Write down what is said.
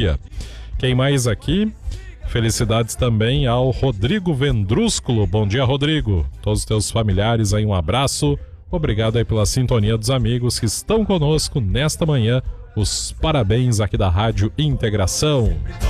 dia. Quem mais aqui? Felicidades também ao Rodrigo Vendrúsculo. Bom dia, Rodrigo. Todos os teus familiares aí, um abraço. Obrigado aí pela sintonia dos amigos que estão conosco nesta manhã. Os parabéns aqui da Rádio Integração.